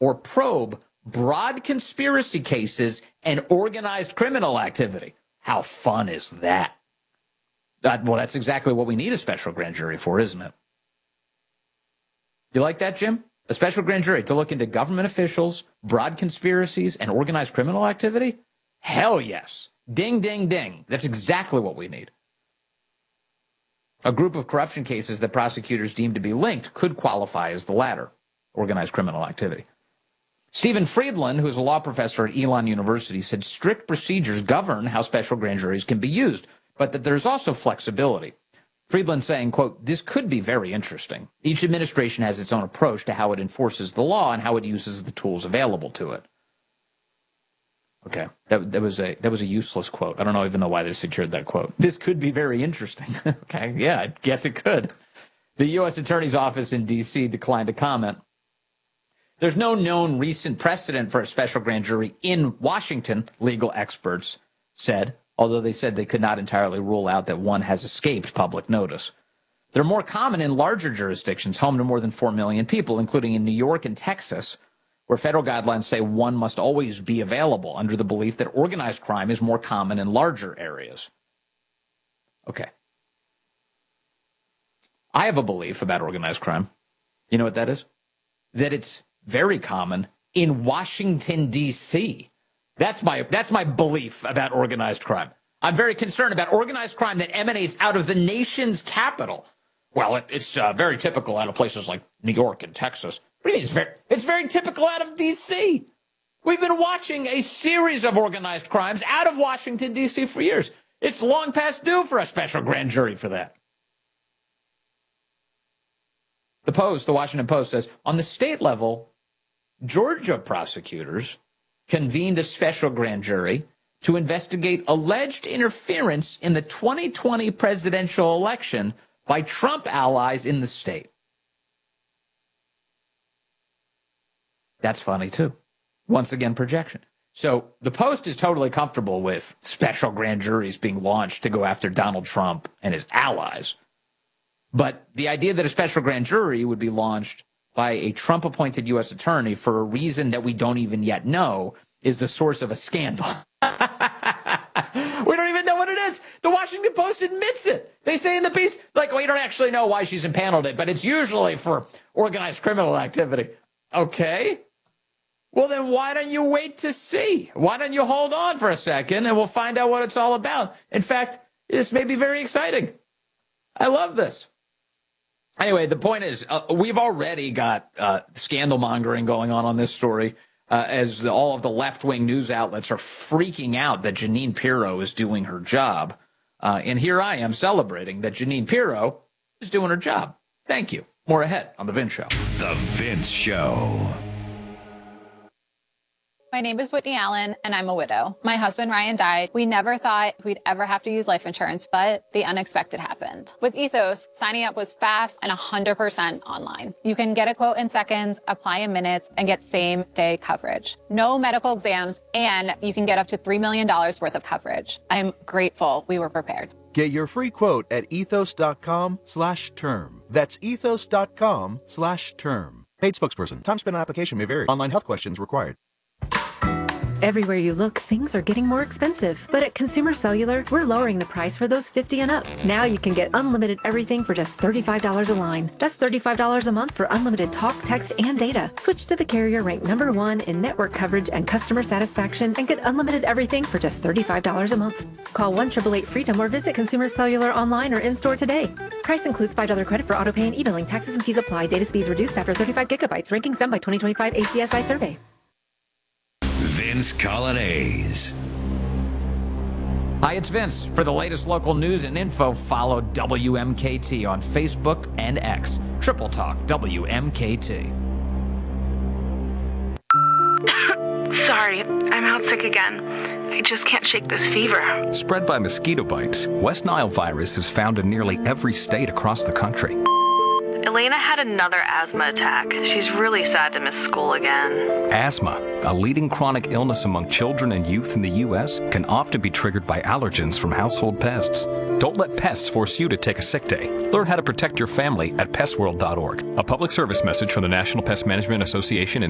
or probe broad conspiracy cases and organized criminal activity. How fun is that? Well, that's exactly what we need a special grand jury for, isn't it? You like that, Jim? A special grand jury to look into government officials, broad conspiracies, and organized criminal activity? Hell yes. Ding, ding, ding. That's exactly what we need. A group of corruption cases that prosecutors deem to be linked could qualify as the latter, organized criminal activity. Stephen Friedland, who is a law professor at Elon University, said strict procedures govern how special grand juries can be used, but that there's also flexibility. Friedland saying, quote, "This could be very interesting. Each administration has its own approach to how it enforces the law and how it uses the tools available to it." Okay, that was a useless quote. I don't even know why they secured that quote. This could be very interesting. Okay, yeah, I guess it could. The U.S. Attorney's Office in D.C. declined to comment. There's no known recent precedent for a special grand jury in Washington, legal experts said, although they said they could not entirely rule out that one has escaped public notice. They're more common in larger jurisdictions, home to more than 4 million people, including in New York and Texas, where federal guidelines say one must always be available under the belief that organized crime is more common in larger areas. Okay. I have a belief about organized crime. You know what that is? That it's very common in Washington, D.C. That's my belief about organized crime. I'm very concerned about organized crime that emanates out of the nation's capital. Well, it's very typical out of places like New York and Texas. What do you mean it's very typical out of D.C.? We've been watching a series of organized crimes out of Washington, D.C. for years. It's long past due for a special grand jury for that. The Washington Post says, on the state level, Georgia prosecutors convened a special grand jury to investigate alleged interference in the 2020 presidential election by Trump allies in the state. That's funny, too. Once again, projection. So the Post is totally comfortable with special grand juries being launched to go after Donald Trump and his allies. But the idea that a special grand jury would be launched by a Trump-appointed U.S. attorney for a reason that we don't even yet know is the source of a scandal. We don't even know what it is. The Washington Post admits it. They say in the piece, like, we don't actually know why she's impaneled it, but it's usually for organized criminal activity. Okay. Well, then why don't you wait to see? Why don't you hold on for a second and we'll find out what it's all about? In fact, this may be very exciting. I love this. Anyway, the point is, we've already got scandal mongering going on this story as all of the left-wing news outlets are freaking out that Jeanine Pirro is doing her job. And here I am celebrating that Jeanine Pirro is doing her job. Thank you. More ahead on The Vince Show. The Vince Show. My name is Whitney Allen, and I'm a widow. My husband, Ryan, died. We never thought we'd ever have to use life insurance, but the unexpected happened. With Ethos, signing up was fast and 100% online. You can get a quote in seconds, apply in minutes, and get same-day coverage. No medical exams, and you can get up to $3 million worth of coverage. I'm grateful we were prepared. Get your free quote at ethos.com/term. That's ethos.com/term. Paid spokesperson. Time spent on application may vary. Online health questions required. Everywhere you look, things are getting more expensive. But at Consumer Cellular, we're lowering the price for those 50 and up. Now you can get unlimited everything for just $35 a line. That's $35 a month for unlimited talk, text, and data. Switch to the carrier ranked #1 in network coverage and customer satisfaction and get unlimited everything for just $35 a month. Call 1-888-FREEDOM or visit Consumer Cellular online or in-store today. Price includes $5 credit for auto pay and e-billing. Taxes and fees apply. Data speeds reduced after 35 gigabytes. Rankings done by 2025 ACSI survey. Vince Coglianese. Hi, it's Vince. For the latest local news and info, follow WMKT on Facebook and X. Triple Talk WMKT. Sorry, I'm out sick again. I just can't shake this fever. Spread by mosquito bites, West Nile virus is found in nearly every state across the country. Elena had another asthma attack. She's really sad to miss school again. Asthma, a leading chronic illness among children and youth in the U.S., can often be triggered by allergens from household pests. Don't let pests force you to take a sick day. Learn how to protect your family at pestworld.org. A public service message from the National Pest Management Association and